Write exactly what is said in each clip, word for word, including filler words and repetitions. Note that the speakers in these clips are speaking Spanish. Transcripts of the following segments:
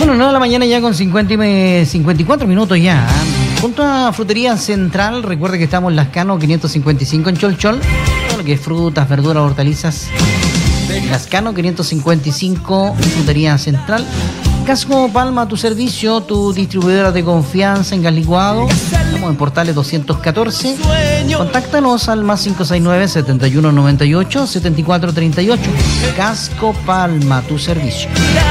Bueno, nueve de la mañana ya con cincuenta y cincuenta y cuatro minutos ya. Junto a Frutería Central, recuerde que estamos en Lascano quinientos cincuenta y cinco en Cholchol. Todo lo que es frutas, verduras, hortalizas. Lascano quinientos cincuenta y cinco, Frutería Central. Casco Palma, tu servicio, tu distribuidora de confianza en gas licuado. Estamos en Portales doscientos catorce. Contáctanos al más cinco seis nueve, setenta y uno noventa y ocho, setenta y cuatro treinta y ocho. Casco Palma, tu servicio.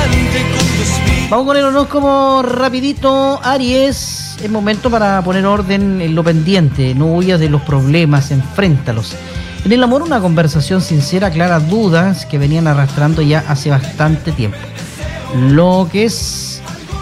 Vamos con el horóscopo rapidito. Aries, es momento para poner orden en lo pendiente. No huyas de los problemas, enfréntalos. En el amor, una conversación sincera aclara dudas que venían arrastrando ya hace bastante tiempo. Lo que es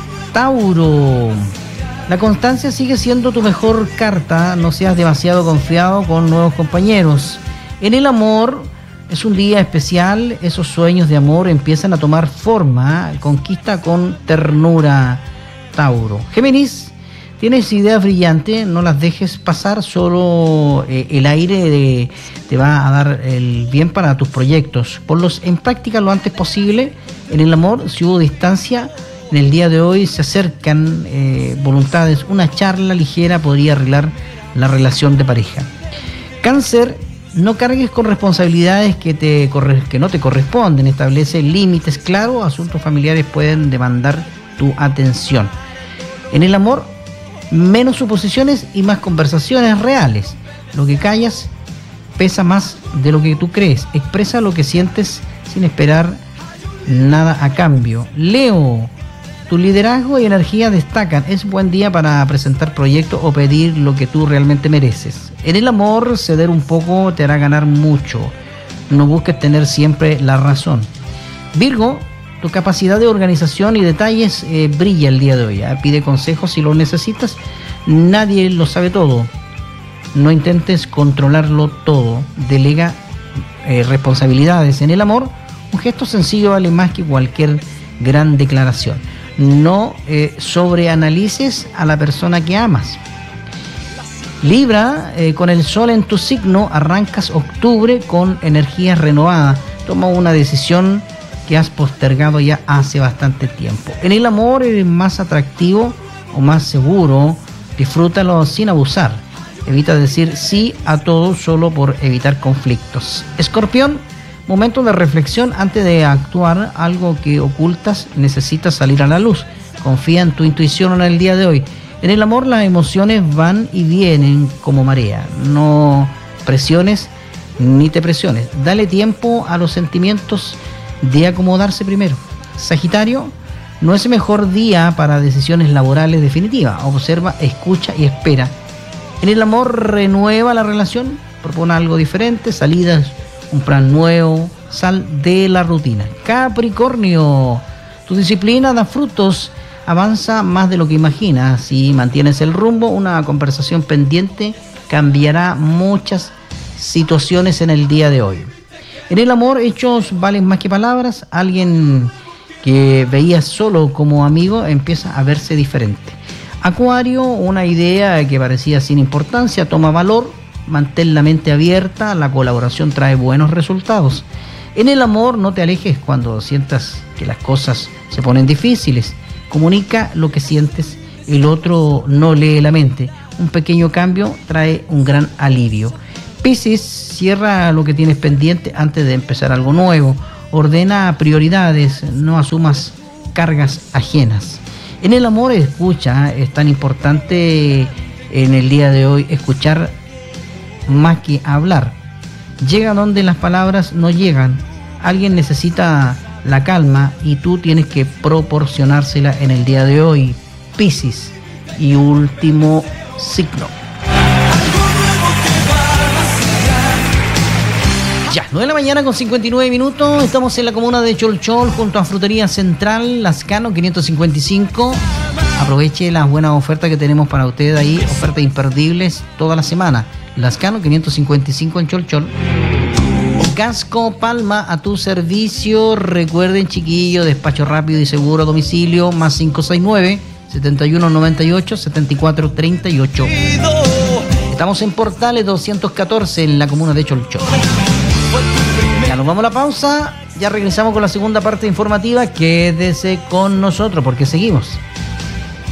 Tauro, la constancia sigue siendo tu mejor carta. No seas demasiado confiado con nuevos compañeros. En el amor, es un día especial. Esos sueños de amor empiezan a tomar forma. Conquista con ternura, Tauro. Géminis, tienes ideas brillantes, no las dejes pasar. Solo eh, el aire de, te va a dar el bien para tus proyectos. Ponlos en práctica lo antes posible. En el amor, si hubo distancia, en el día de hoy se acercan eh, voluntades. Una charla ligera podría arreglar la relación de pareja. Cáncer, no cargues con responsabilidades que, te, que no te corresponden. Establece límites claros. Asuntos familiares pueden demandar tu atención. En el amor, menos suposiciones y más conversaciones reales. Lo que callas pesa más de lo que tú crees. Expresa lo que sientes sin esperar nada a cambio. Leo, tu liderazgo y energía destacan. Es buen día para presentar proyectos o pedir lo que tú realmente mereces. En el amor, ceder un poco te hará ganar mucho. No busques tener siempre la razón. Virgo, tu capacidad de organización y detalles eh, brilla el día de hoy. ¿eh? Pide consejos si lo necesitas. Nadie lo sabe todo. No intentes controlarlo todo. Delega eh, responsabilidades. En el amor, un gesto sencillo vale más que cualquier gran declaración. No eh, sobreanalices a la persona que amas. Libra, eh, con el sol en tu signo, arrancas octubre con energías renovadas. Toma una decisión que has postergado ya hace bastante tiempo. En el amor eres más atractivo o más seguro. Disfrútalo sin abusar. Evita decir sí a todo solo por evitar conflictos. Escorpión, momento de reflexión antes de actuar. Algo que ocultas necesita salir a la luz. Confía en tu intuición en el día de hoy. En el amor las emociones van y vienen como marea. No presiones ni te presiones. Dale tiempo a los sentimientos de acomodarse primero. Sagitario, no es el mejor día para decisiones laborales definitivas. Observa, escucha y espera. En el amor, renueva la relación. Propone algo diferente. Salidas, un plan nuevo. Sal de la rutina. Capricornio, tu disciplina da frutos. Avanza más de lo que imaginas. Si mantienes el rumbo, una conversación pendiente cambiará muchas situaciones en el día de hoy. En el amor, hechos valen más que palabras. Alguien que veías solo como amigo empieza a verse diferente. Acuario, una idea que parecía sin importancia toma valor. Mantén la mente abierta. La colaboración trae buenos resultados. En el amor, no te alejes cuando sientas que las cosas se ponen difíciles. Comunica lo que sientes, el otro no lee la mente. Un pequeño cambio trae un gran alivio. Piscis, cierra lo que tienes pendiente antes de empezar algo nuevo. Ordena prioridades, no asumas cargas ajenas. En el amor, escucha, es tan importante en el día de hoy escuchar más que hablar. Llega donde las palabras no llegan. Alguien necesita la calma y tú tienes que proporcionársela en el día de hoy. Piscis, y último signo. Ya, nueve de la mañana con cincuenta y nueve minutos. Estamos en la comuna de Cholchol junto a Frutería Central, Lascano quinientos cincuenta y cinco. Aproveche las buenas ofertas que tenemos para usted ahí. Ofertas imperdibles toda la semana. Lascano quinientos cincuenta y cinco en Cholchol. Casco Palma a tu servicio. Recuerden, chiquillos, despacho rápido y seguro a domicilio. Más cinco seis nueve, setenta y uno noventa y ocho, setenta y cuatro treinta y ocho. Estamos en Portales doscientos catorce en la comuna de Cholchol. Ya nos vamos a la pausa. Ya regresamos con la segunda parte informativa. Quédese con nosotros porque seguimos.